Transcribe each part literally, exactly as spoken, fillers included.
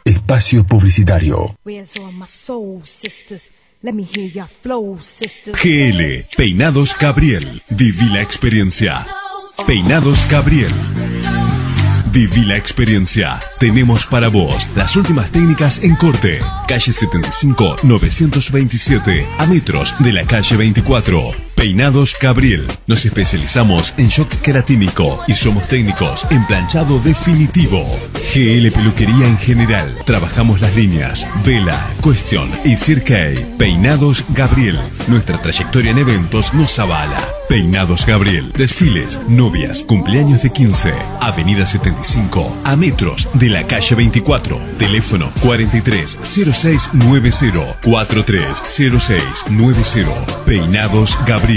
Espacio publicitario. G L, Peinados Gabriel. Viví la experiencia. Peinados Gabriel. Viví la experiencia. Tenemos para vos las últimas técnicas en corte. Calle setenta y cinco, novecientos veintisiete, a metros de la calle veinticuatro. Peinados Gabriel. Nos especializamos en shock queratínico y somos técnicos en planchado definitivo. G L Peluquería en general. Trabajamos las líneas Vela, Question y Cirque. Peinados Gabriel. Nuestra trayectoria en eventos nos avala. Peinados Gabriel. Desfiles, novias, cumpleaños de quince. Avenida setenta y cinco, a metros de la calle veinticuatro. Teléfono cuarenta y tres cero seis noventa, cuarenta y tres cero seis noventa. Peinados Gabriel.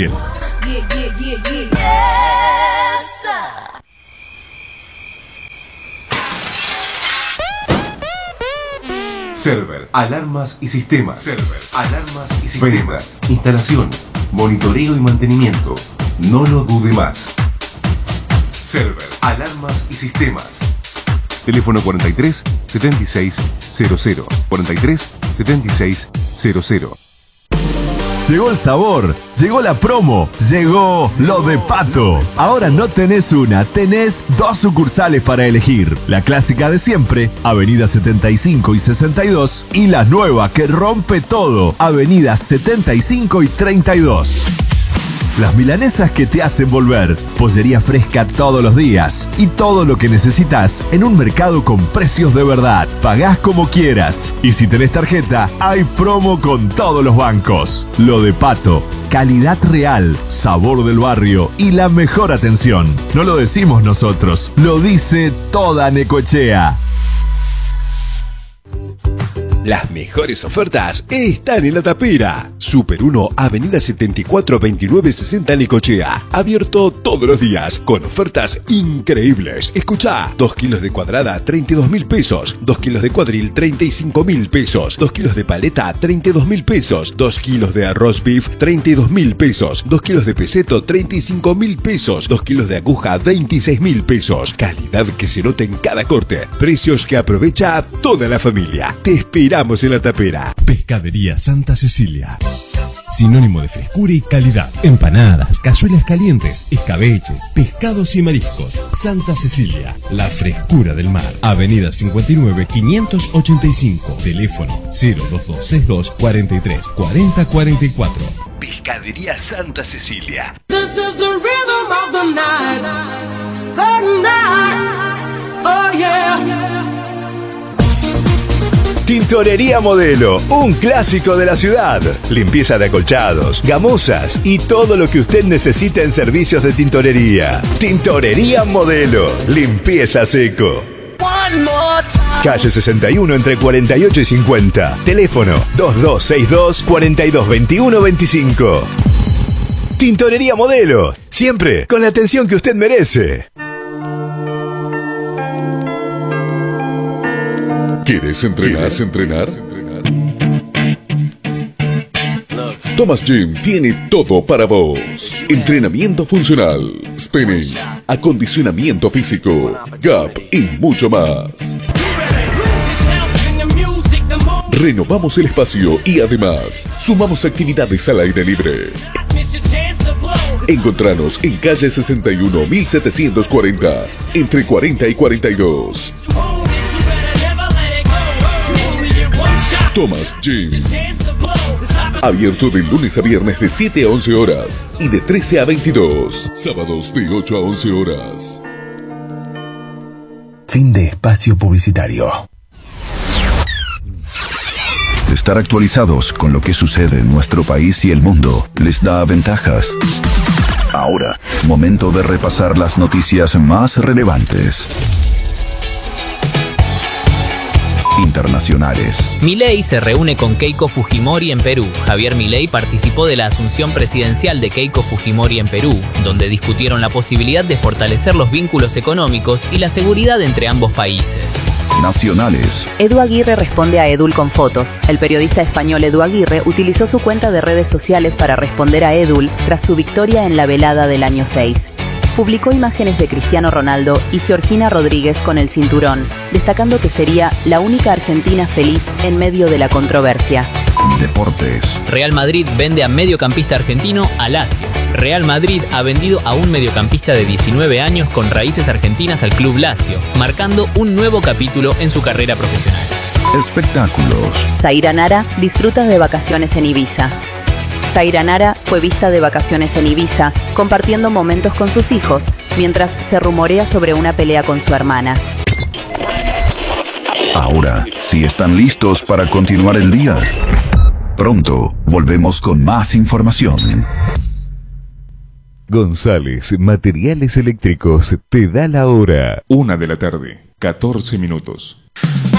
Server, alarmas y sistemas. Server, alarmas y sistemas. Ventas, instalación, monitoreo y mantenimiento. No lo dude más. Server, alarmas y sistemas. Teléfono cuarenta y tres setenta y seis cero cero. cuarenta y tres setenta y seis cero cero. Llegó el sabor, llegó la promo, llegó lo de Pato. Ahora no tenés una, tenés dos sucursales para elegir. La clásica de siempre, Avenida setenta y cinco y sesenta y dos, y la nueva que rompe todo, Avenida setenta y cinco y treinta y dos. Las milanesas que te hacen volver, pollería fresca todos los días y todo lo que necesitas en un mercado con precios de verdad. Pagás como quieras y si tenés tarjeta, hay promo con todos los bancos. Lo de Pato, calidad real, sabor del barrio y la mejor atención. No lo decimos nosotros, lo dice toda Necochea. Las mejores ofertas están en La Tapera. Super uno, Avenida setenta y cuatro veintinueve sesenta Necochea. Abierto todos los días con ofertas increíbles. Escuchá, dos kilos de cuadrada, treinta y dos mil pesos. dos kilos de cuadril, treinta y cinco mil pesos. dos kilos de paleta, treinta y dos mil pesos. dos kilos de arroz beef, treinta y dos mil pesos. dos kilos de peseto, treinta y cinco mil pesos. dos kilos de aguja, veintiséis mil pesos. Calidad que se nota en cada corte. Precios que aprovecha toda la familia. Te esperamos en La Tapera. Pescadería Santa Cecilia. Sinónimo de frescura y calidad. Empanadas, cazuelas calientes, escabeches, pescados y mariscos. Santa Cecilia, la frescura del mar. Avenida cincuenta y nueve, quinientos ochenta y cinco. Teléfono cero dos dos seis dos, cuarenta y tres, cuarenta, cuarenta y cuatro. Pescadería Santa Cecilia. This is the rhythm of the night. The night. Oh yeah. Tintorería Modelo, un clásico de la ciudad. Limpieza de acolchados, gamosas y todo lo que usted necesita en servicios de tintorería. Tintorería Modelo, limpieza seco. Calle sesenta y uno entre cuarenta y ocho y cincuenta. Teléfono dos dos seis dos, cuarenta y dos veintiuno veinticinco. Tintorería Modelo, siempre con la atención que usted merece. ¿Quieres entrenar? ¿Quieres entrenar? Thomas Gym tiene todo para vos. Entrenamiento funcional, spinning, acondicionamiento físico, gap y mucho más. Renovamos el espacio y además sumamos actividades al aire libre. Encontranos en calle sesenta y uno, mil setecientos cuarenta, entre cuarenta y cuarenta y dos. Thomas Gym. Abierto de lunes a viernes de siete a once horas y de trece a veintidós. Sábados de ocho a once horas. Fin de espacio publicitario. Estar actualizados con lo que sucede en nuestro país y el mundo les da ventajas. Ahora, momento de repasar las noticias más relevantes. Internacionales. Milei se reúne con Keiko Fujimori en Perú. Javier Milei participó de la asunción presidencial de Keiko Fujimori en Perú, donde discutieron la posibilidad de fortalecer los vínculos económicos y la seguridad entre ambos países. Nacionales. Edu Aguirre responde a Edul con fotos. El periodista español Edu Aguirre utilizó su cuenta de redes sociales para responder a Edul tras su victoria en la velada del año seis. publicó imágenes de Cristiano Ronaldo y Georgina Rodríguez con el cinturón, destacando que sería la única argentina feliz en medio de la controversia. Deportes. Real Madrid vende a mediocampista argentino a Lazio. Real Madrid ha vendido a un mediocampista de diecinueve años con raíces argentinas al club Lazio, marcando un nuevo capítulo en su carrera profesional. Espectáculos. Zaira Nara disfruta de vacaciones en Ibiza. Zaira Nara fue vista de vacaciones en Ibiza, compartiendo momentos con sus hijos, mientras se rumorea sobre una pelea con su hermana. Ahora, si están listos para continuar el día, pronto volvemos con más información. González Materiales Eléctricos te da la hora. Una de la tarde, catorce minutos.